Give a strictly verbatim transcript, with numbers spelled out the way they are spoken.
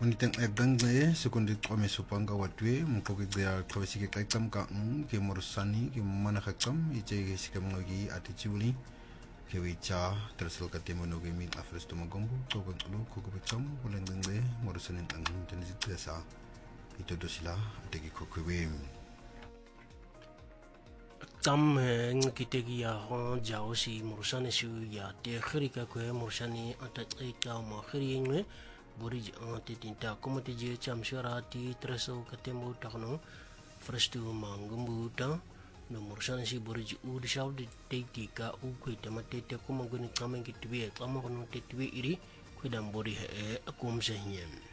Uniteng ebdangle sekundi qome supanga watwe mkoki dia kwesike kaikam ka ke morsani ke mana khakam ije ke sikamngogi atichuli ke wicha tersel katemo no gemi afres to magombo to kontlo ko ko becham ulendenge morsanin tang tenisi tesa ito dosila tegi kokwe tam ngitegi ya hon jao si morsani su ya te khrika ko morsani atai ka ma khriengwe Borij ante tinta komite je cham syarati treso katemo takno frestu mangumbu ta no morsan si borij ud shaw de tetika u kwita matete ko mangoni kamen kitwe kama kono tetwe iri kwidam bori he akum sehyen